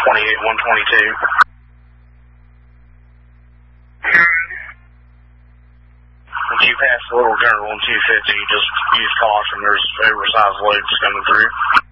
122. Once you pass the little general on 250, just use caution. There's oversized loads coming through.